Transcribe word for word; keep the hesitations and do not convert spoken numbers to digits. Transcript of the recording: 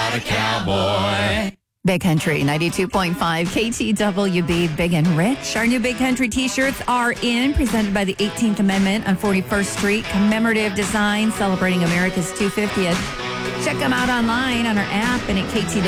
not a cowboy. Big Country ninety-two point five K T W B, Big and Rich. Our new Big Country t-shirts are in, presented by the eighteenth Amendment on forty-first Street. Commemorative design celebrating America's two hundred fiftieth. Check them out online on our app and at K T W B.